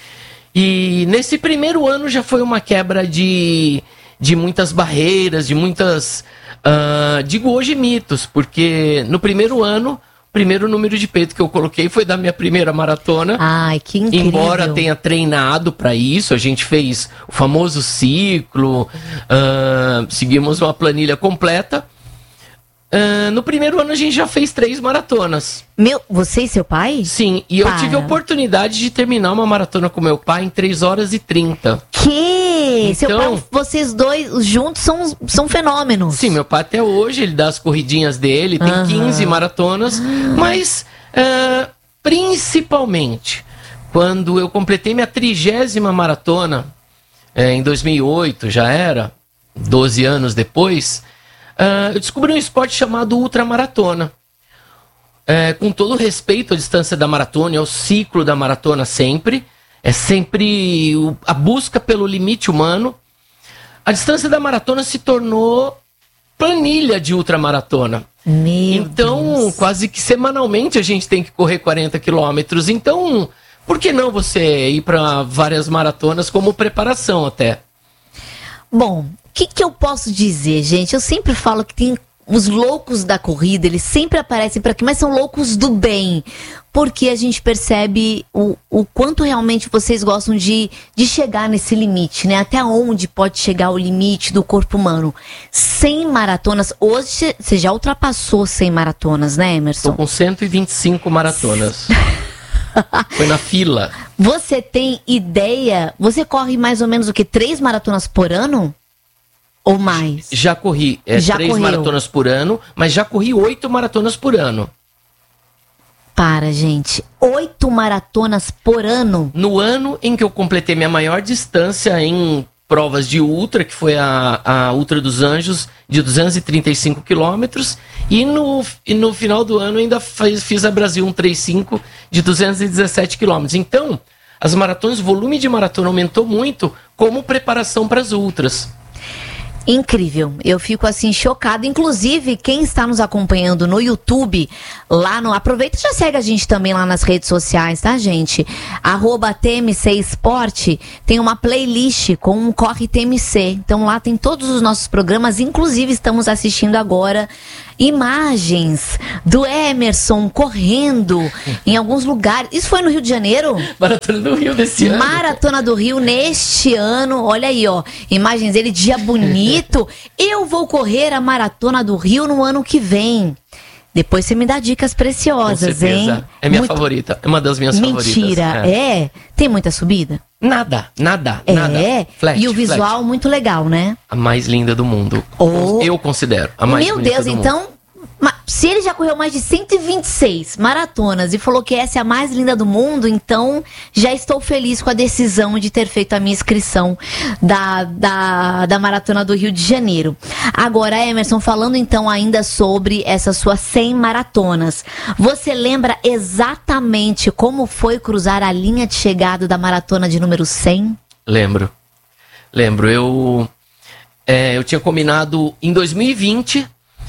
E nesse primeiro ano já foi uma quebra de, de muitas barreiras, de muitas... Uh, digo hoje mitos, porque no primeiro ano... O primeiro número de peito que eu coloquei foi da minha primeira maratona. Ai, que incrível. Embora tenha treinado para isso, a gente fez o famoso ciclo, uh, seguimos uma planilha completa. Uh, no primeiro ano a gente já fez três maratonas. Meu, você e seu pai? Sim, e eu Para. tive a oportunidade de terminar uma maratona com meu pai em três horas e trinta. Que? Seu Então- pai, vocês dois juntos são, são fenômenos. Sim, meu pai até hoje, ele dá as corridinhas dele, tem Aham. quinze maratonas, mas uh, principalmente quando eu completei minha trigésima maratona, eh, em dois mil e oito, já era, doze anos depois, uh, eu descobri um esporte chamado ultramaratona. É, com todo respeito à distância da maratona, ao ciclo da maratona sempre, é sempre o- a busca pelo limite humano. A distância da maratona se tornou planilha de ultramaratona. Meu Então, Deus. quase que semanalmente a gente tem que correr quarenta quilômetros. Então, por que não você ir para várias maratonas como preparação até? Bom, o que, que eu posso dizer, gente? Eu sempre falo que tem os loucos da corrida, eles sempre aparecem por aqui, mas são loucos do bem. Porque a gente percebe o, o quanto realmente vocês gostam de, de chegar nesse limite, né? Até onde pode chegar o limite do corpo humano. cem maratonas. Hoje você já ultrapassou cem maratonas, né, Emerson? Estou com cento e vinte e cinco maratonas. Foi na fila. Você tem ideia? Você corre mais ou menos o que? Três maratonas por ano? Ou mais? Já corri é, Já três correu. maratonas por ano, mas já corri oito maratonas por ano. Para, gente. Oito maratonas por ano? No ano em que eu completei minha maior distância em provas de ultra, que foi a, a Ultra dos Anjos, de duzentos e trinta e cinco quilômetros, e no, e no final do ano ainda faz, fiz a Brasil cento e trinta e cinco de duzentos e dezessete quilômetros. Então, as maratonas, o volume de maratona aumentou muito como preparação para as ultras. Incrível, eu fico assim chocada. Inclusive, quem está nos acompanhando no YouTube, lá no... Aproveita e já segue a gente também lá nas redes sociais, tá, gente? Arroba T M C Esporte, tem uma playlist com um Corre T M C. Então lá tem todos os nossos programas, inclusive estamos assistindo agora imagens do Emerson correndo em alguns lugares. Isso foi no Rio de Janeiro? Maratona do Rio desse ano. Maratona do Rio neste ano. Olha aí, ó. Imagens dele, dia bonito. Eu vou correr a Maratona do Rio no ano que vem. Depois você me dá dicas preciosas, hein? É minha Muito... favorita. É uma das minhas Mentira, favoritas. Mentira, é. é? Tem muita subida? Nada, nada, é. nada. Flat, e o visual flat. Muito legal, né? A mais linda do mundo. Oh. Eu considero a mais Meu bonita Deus, do então... mundo. Se ele já correu mais de cento e vinte e seis maratonas e falou que essa é a mais linda do mundo, então já estou feliz com a decisão de ter feito a minha inscrição da, da, da Maratona do Rio de Janeiro. Agora, Emerson, falando então ainda sobre essas suas cem maratonas, você lembra exatamente como foi cruzar a linha de chegada da maratona de número cem? Lembro. Lembro. Eu, é, eu tinha combinado em dois mil e vinte...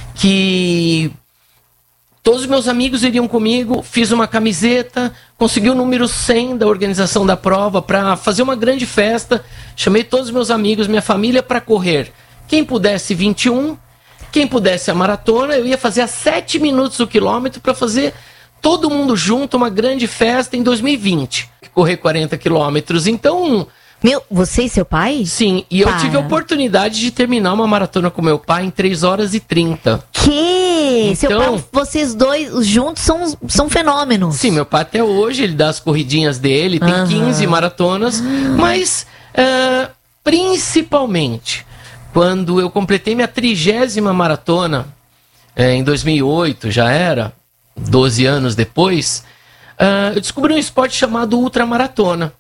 que todos os meus amigos iriam comigo, fiz uma camiseta, consegui o número cem da organização da prova para fazer uma grande festa, chamei todos os meus amigos, minha família para correr. Quem pudesse vinte e um, quem pudesse a maratona, eu ia fazer a sete minutos o quilômetro para fazer todo mundo junto, uma grande festa em dois mil e vinte. Correr quarenta quilômetros, então... Meu, você e seu pai? Sim, e Para. eu tive a oportunidade de terminar uma maratona com meu pai em três horas e trinta. Que? Então, seu pai, vocês dois juntos são, são fenômenos. Sim, meu pai até hoje, ele dá as corridinhas dele, tem uhum. quinze maratonas, mas uh, principalmente quando eu completei minha trigésima maratona, eh, em dois mil e oito, já era, doze anos depois, uh, eu descobri um esporte chamado ultramaratona.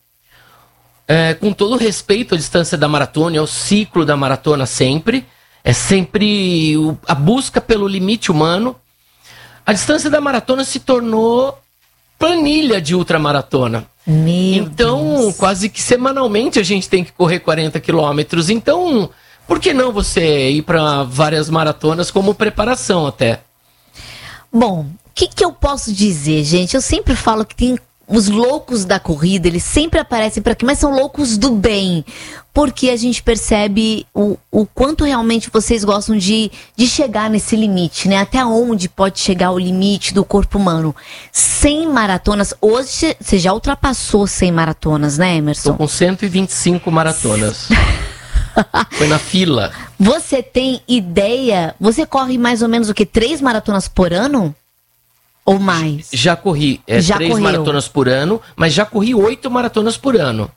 É, com todo respeito à distância da maratona, ao ciclo da maratona sempre, é sempre o, a busca pelo limite humano. A distância da maratona se tornou planilha de ultramaratona. Meu então, Deus. Quase que semanalmente a gente tem que correr quarenta quilômetros. Então, por que não você ir para várias maratonas como preparação até? Bom, o que, que eu posso dizer, gente? Eu sempre falo que tem... Os loucos da corrida, eles sempre aparecem por aqui, mas são loucos do bem. Porque a gente percebe o, o quanto realmente vocês gostam de, de chegar nesse limite, né? Até onde pode chegar o limite do corpo humano. cem maratonas. Hoje você já ultrapassou cem maratonas, né, Emerson? Estou com cento e vinte e cinco maratonas. Foi na fila. Você tem ideia? Você corre mais ou menos o quê? Três maratonas por ano? Ou mais? Já corri é, já três correu. maratonas por ano, mas já corri oito maratonas por ano.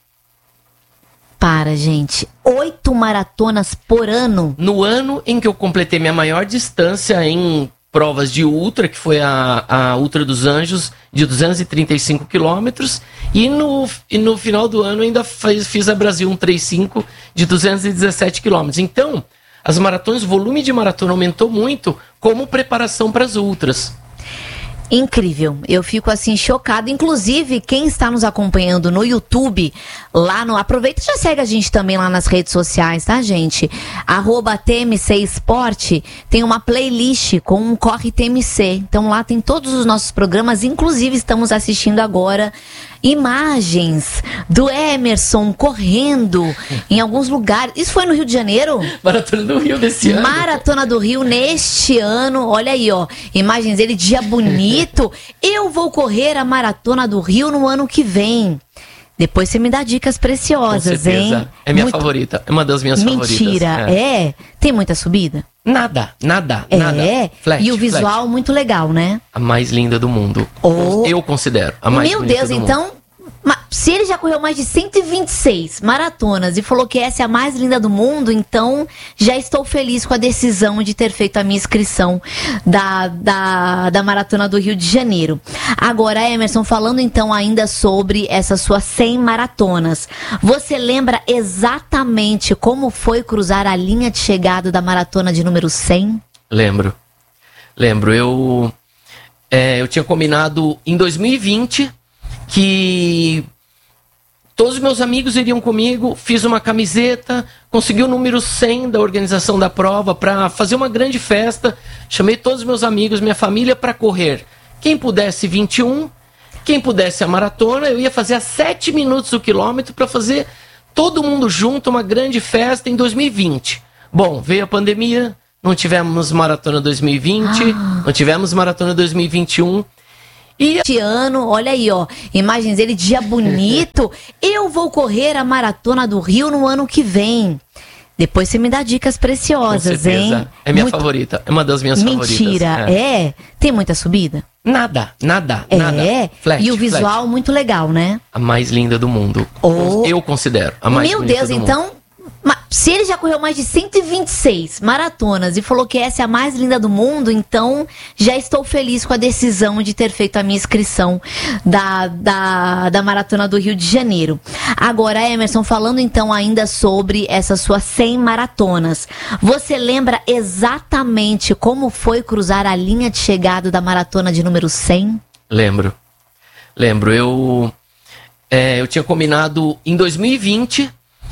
Para, gente. Oito maratonas por ano? No ano em que eu completei minha maior distância em provas de ultra, que foi a, a Ultra dos Anjos, de duzentos e trinta e cinco quilômetros, e no, e no final do ano ainda faz, fiz a Brasil cento e trinta e cinco de duzentos e dezessete quilômetros. Então, as maratonas, o volume de maratona aumentou muito como preparação para as ultras. Incrível, eu fico assim chocada. Inclusive, quem está nos acompanhando no YouTube, lá no... Aproveita e já segue a gente também lá nas redes sociais, tá, gente? Arroba T M C Esporte, tem uma playlist com um Corre T M C. Então lá tem todos os nossos programas, inclusive estamos assistindo agora imagens do Emerson correndo em alguns lugares. Isso foi no Rio de Janeiro? Maratona do Rio desse ano. Maratona do Rio neste ano. Olha aí, ó. Imagens dele, dia bonito. Eu vou correr a Maratona do Rio no ano que vem. Depois você me dá dicas preciosas, Com certeza. hein? É minha Muito... favorita. É uma das minhas Mentira, favoritas. Mentira, é. é? Tem muita subida? Nada, nada, é. nada. Flat, e o visual flat. Muito legal, né? A mais linda do mundo. Oh. Eu considero a mais Meu bonita Deus, do então... mundo. Mas se ele já correu mais de cento e vinte e seis maratonas e falou que essa é a mais linda do mundo, então já estou feliz com a decisão de ter feito a minha inscrição da, da, da Maratona do Rio de Janeiro. Agora, Emerson, falando então ainda sobre essas suas cem maratonas, você lembra exatamente como foi cruzar a linha de chegada da maratona de número cem? Lembro. Lembro. Eu, é, eu tinha combinado em dois mil e vinte que todos os meus amigos iriam comigo, fiz uma camiseta, consegui o número cem da organização da prova para fazer uma grande festa, chamei todos os meus amigos, minha família para correr. Quem pudesse vinte e um, quem pudesse a maratona, eu ia fazer a sete minutos o quilômetro para fazer todo mundo junto, uma grande festa em dois mil e vinte. Bom, veio a pandemia, não tivemos maratona dois mil e vinte, ah. não tivemos maratona dois mil e vinte e um. E este ano, olha aí, ó, imagens dele, dia bonito. Eu vou correr a Maratona do Rio no ano que vem. Depois você me dá dicas preciosas, hein? É minha Muito... favorita, é uma das minhas Mentira, favoritas. Mentira, é. é? Tem muita subida? Nada, nada, é? nada. Flat, e o visual flat. Muito legal, né? A mais linda do mundo. Oh. Eu considero a mais Meu bonita Deus, do então... mundo. Se ele já correu mais de cento e vinte e seis maratonas e falou que essa é a mais linda do mundo, então já estou feliz com a decisão de ter feito a minha inscrição da, da, da Maratona do Rio de Janeiro. Agora, Emerson, falando então ainda sobre essas suas cem maratonas, você lembra exatamente como foi cruzar a linha de chegada da maratona de número cem? Lembro. Lembro. Eu, é, eu tinha combinado em dois mil e vinte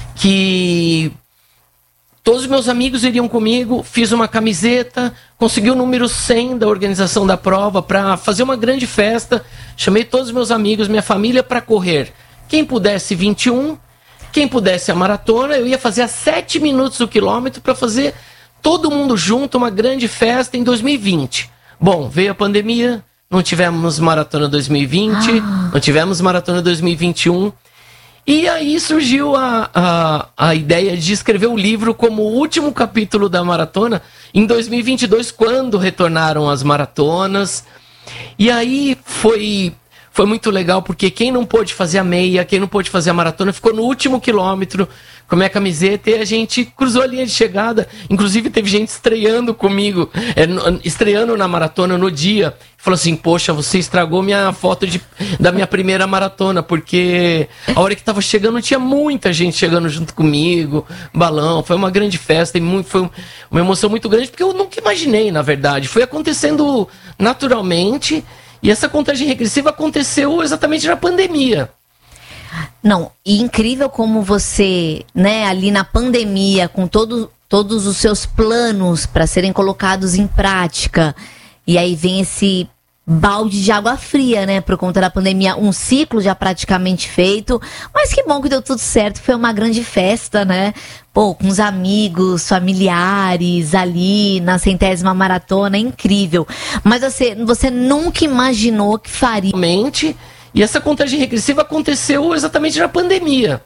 que todos os meus amigos iriam comigo, fiz uma camiseta, consegui o número cem da organização da prova para fazer uma grande festa, chamei todos os meus amigos, minha família para correr. Quem pudesse vinte e um, quem pudesse a maratona, eu ia fazer a sete minutos o quilômetro para fazer todo mundo junto, uma grande festa em dois mil e vinte. Bom, veio a pandemia, não tivemos maratona dois mil e vinte, ah. não tivemos maratona dois mil e vinte e um. E aí surgiu a, a, a ideia de escrever o livro como o último capítulo da maratona em dois mil e vinte e dois, quando retornaram as maratonas. E aí foi, foi muito legal, porque quem não pôde fazer a meia, quem não pôde fazer a maratona, ficou no último quilômetro com a minha camiseta e a gente cruzou a linha de chegada. Inclusive teve gente estreando comigo, é, estreando na maratona no dia. Falou assim, poxa, você estragou minha foto de, da minha primeira maratona, porque a hora que tava chegando tinha muita gente chegando junto comigo, balão, foi uma grande festa e muito, foi uma emoção muito grande, porque eu nunca imaginei, na verdade. Foi acontecendo naturalmente e essa contagem regressiva aconteceu exatamente na pandemia. Não, e incrível como você, né, ali na pandemia, com todo, todos os seus planos para serem colocados em prática, e aí vem esse balde de água fria, né, por conta da pandemia, um ciclo já praticamente feito, mas que bom que deu tudo certo, foi uma grande festa, né, pô, com os amigos, familiares ali na centésima maratona, incrível, mas você, você nunca imaginou que faria... Mente... E essa contagem regressiva aconteceu exatamente na pandemia.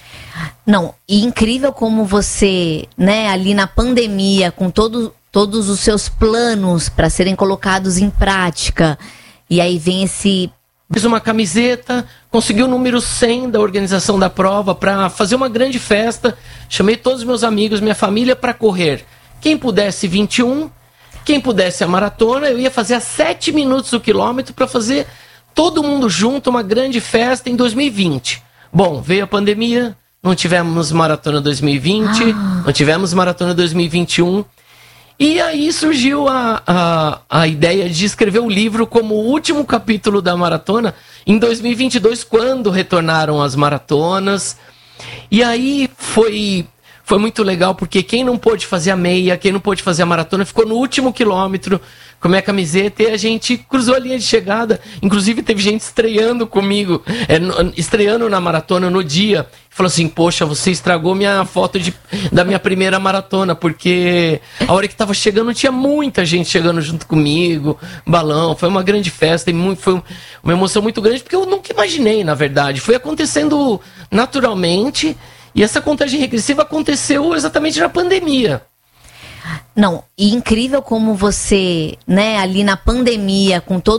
Não, e incrível como você, né, ali na pandemia, com todo, todos os seus planos para serem colocados em prática, e aí vem esse... Fiz uma camiseta, consegui o número cem da organização da prova para fazer uma grande festa, chamei todos os meus amigos, minha família para correr. Quem pudesse vinte e um, quem pudesse a maratona, eu ia fazer a sete minutos o quilômetro para fazer... todo mundo junto, uma grande festa em dois mil e vinte. Bom, veio a pandemia, não tivemos maratona dois mil e vinte, ah. não tivemos maratona dois mil e vinte e um. E aí surgiu a, a, a ideia de escrever o livro como o último capítulo da maratona em dois mil e vinte e dois, quando retornaram as maratonas. E aí foi... Foi muito legal, porque quem não pôde fazer a meia, quem não pôde fazer a maratona, ficou no último quilômetro com a minha camiseta e a gente cruzou a linha de chegada. Inclusive teve gente estreando comigo, é, estreando na maratona no dia. Falou assim, poxa, você estragou minha foto de, da minha primeira maratona, porque a hora que tava chegando tinha muita gente chegando junto comigo, balão, foi uma grande festa e muito, foi uma emoção muito grande, porque eu nunca imaginei, na verdade. Foi acontecendo naturalmente... E essa contagem regressiva aconteceu exatamente na pandemia. Não, e incrível como você, né, ali na pandemia, com todo,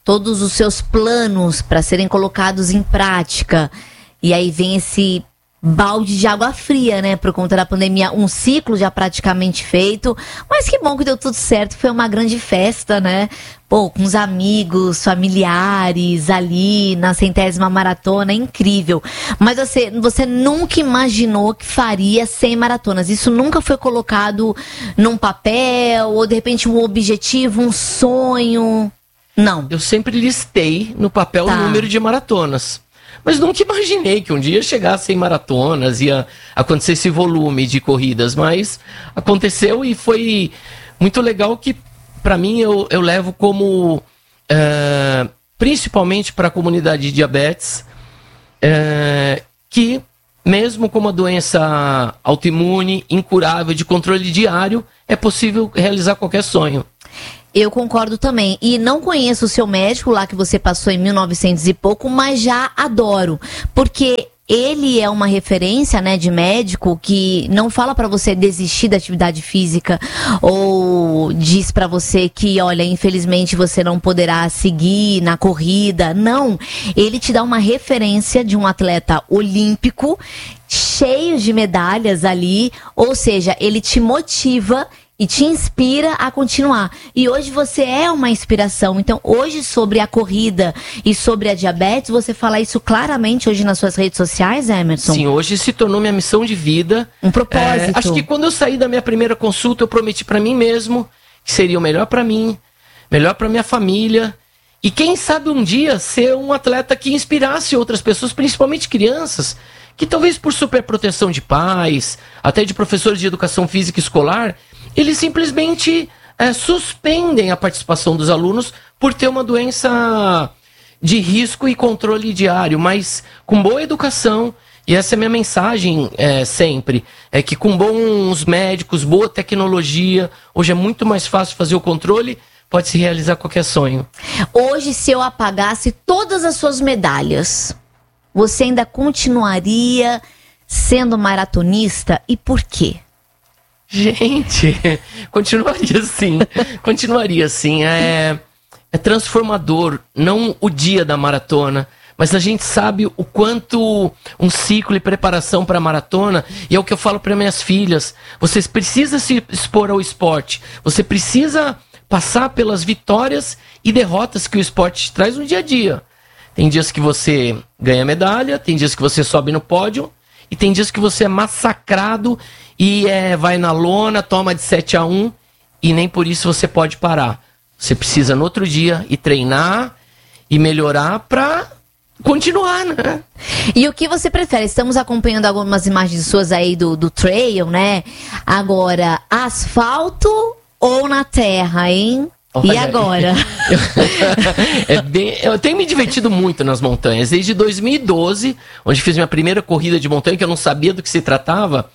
todos os seus planos para serem colocados em prática. E aí vem esse balde de água fria, né? Por conta da pandemia, um ciclo já praticamente feito. Mas que bom que deu tudo certo. Foi uma grande festa, né? Pô, com os amigos, familiares ali na centésima maratona. Incrível. Mas você, você nunca imaginou que faria cem maratonas. Isso nunca foi colocado num papel ou de repente um objetivo, um sonho? Não. Eu sempre listei no papel Tá. o número de maratonas. Mas nunca imaginei que um dia chegasse em maratonas, ia acontecer esse volume de corridas. Mas aconteceu e foi muito legal que, para mim, eu, eu levo como, é, principalmente para a comunidade de diabetes, é, que mesmo com uma doença autoimune, incurável, de controle diário, é possível realizar qualquer sonho. Eu concordo também. E não conheço o seu médico lá que você passou em mil e novecentos e pouco, mas já adoro. Porque ele é uma referência, né, de médico que não fala pra você desistir da atividade física ou diz pra você que, olha, infelizmente você não poderá seguir na corrida. Não. Ele te dá uma referência de um atleta olímpico cheio de medalhas ali. Ou seja, ele te motiva e te inspira a continuar. E hoje você é uma inspiração. Então, hoje sobre a corrida e sobre a diabetes, você fala isso claramente hoje nas suas redes sociais, Emerson? Sim, hoje se tornou minha missão de vida. Um propósito. É, acho que quando eu saí da minha primeira consulta, eu prometi pra mim mesmo que seria o melhor pra mim, melhor pra minha família. E quem sabe um dia ser um atleta que inspirasse outras pessoas, principalmente crianças, que talvez por superproteção de pais, até de professores de educação física escolar, eles simplesmente é, suspendem a participação dos alunos por ter uma doença de risco e controle diário, mas com boa educação, e essa é a minha mensagem é, sempre, é que com bons médicos, boa tecnologia, hoje é muito mais fácil fazer o controle, pode-se realizar qualquer sonho. Hoje, se eu apagasse todas as suas medalhas, você ainda continuaria sendo maratonista? E por quê? Gente, continuaria assim, continuaria assim, é, é transformador, não o dia da maratona, mas a gente sabe o quanto um ciclo e preparação para a maratona, e é o que eu falo para minhas filhas, você precisa se expor ao esporte, você precisa passar pelas vitórias e derrotas que o esporte te traz no dia a dia. Tem dias que você ganha medalha, tem dias que você sobe no pódio, e tem dias que você é massacrado e é, vai na lona, toma de sete a um e nem por isso você pode parar. Você precisa no outro dia ir treinar e melhorar pra continuar, né? E o que você prefere? Estamos acompanhando algumas imagens suas aí do, do trail, né? Agora, asfalto ou na terra, hein? Olha, e agora? Eu, é bem, eu tenho me divertido muito nas montanhas. Desde dois mil e doze, onde fiz minha primeira corrida de montanha, que eu não sabia do que se tratava,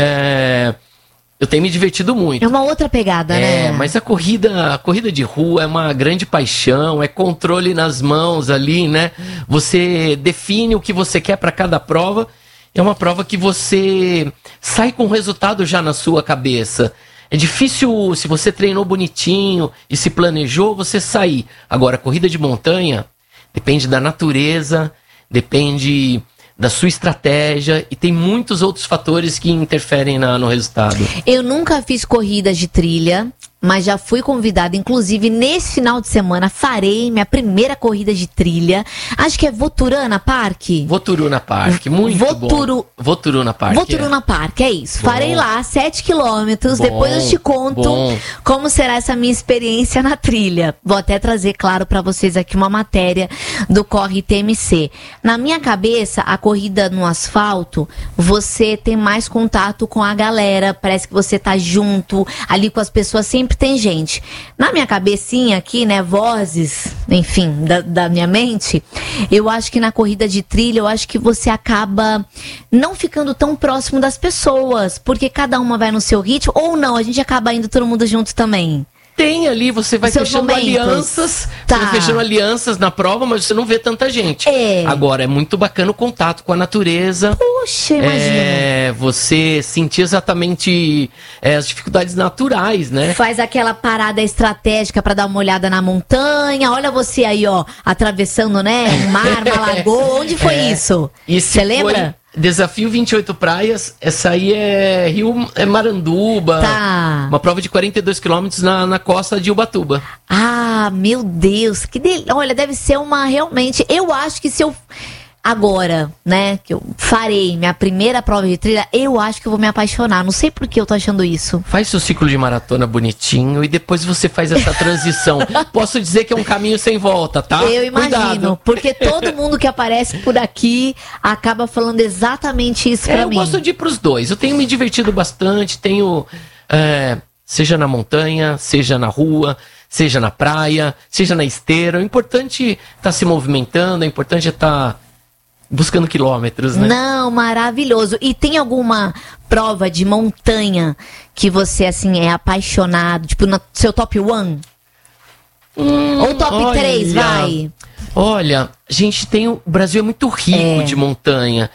é, eu tenho me divertido muito. É uma outra pegada, é, né? Mas a corrida, a corrida de rua é uma grande paixão, é controle nas mãos ali, né? Você define o que você quer para cada prova. É uma prova que você sai com o resultado já na sua cabeça. É difícil, se você treinou bonitinho e se planejou, você sair. Agora, corrida de montanha depende da natureza, depende da sua estratégia e tem muitos outros fatores que interferem na, no resultado. Eu nunca fiz corrida de trilha, mas já fui convidada, inclusive nesse final de semana farei minha primeira corrida de trilha. Acho que é Voturuna Park. Voturuna Park, muito Voturu... bom. Voturuna Park. Voturuna é. Park, é isso. Bom. Farei lá sete quilômetros, Bom, depois eu te conto bom. como será essa minha experiência na trilha. Vou até trazer, claro, pra vocês aqui uma matéria do Corre T M C. Na minha cabeça, a corrida no asfalto, você tem mais contato com a galera, parece que você tá junto, ali com as pessoas, sempre tem gente. Na minha cabecinha aqui, né, vozes, enfim, da, da minha mente, eu acho que na corrida de trilha, eu acho que você acaba não ficando tão próximo das pessoas, porque cada uma vai no seu ritmo, ou não, a gente acaba indo todo mundo junto também. Tem ali, você vai Seus fechando momentos. alianças, Tá. você vai fechando alianças na prova, mas você não vê tanta gente. É. Agora, é muito bacana o contato com a natureza. Puxa, imagina. É, você sentir exatamente é, as dificuldades naturais, né? Faz aquela parada estratégica pra dar uma olhada na montanha. Olha você aí, ó, atravessando, né? Um mar, uma lagoa. Onde foi É. isso? Esse Você lembra? foi Desafio vinte e oito Praias. Essa aí é Rio é Maranduba. Tá. Uma prova de quarenta e dois quilômetros na, na costa de Ubatuba. Ah, meu Deus, que del... Olha, deve ser uma realmente. Eu acho que se eu agora, né, que eu farei minha primeira prova de trilha, eu acho que eu vou me apaixonar. Não sei por que eu tô achando isso. Faz seu ciclo de maratona bonitinho e depois você faz essa transição. Posso dizer que é um caminho sem volta, tá? Eu imagino, Cuidado. porque todo mundo que aparece por aqui acaba falando exatamente isso É, pra eu mim. gosto de ir pros dois. Eu tenho me divertido bastante, tenho. é, seja na montanha, seja na rua, seja na praia, seja na esteira. O importante é estar se movimentando, é importante estar buscando quilômetros, né? Não, maravilhoso. E tem alguma prova de montanha que você, assim, é apaixonado? Tipo, no seu top one? Hum, Ou top olha, três, vai? Olha, a gente tem. O Brasil é muito rico É. de montanha.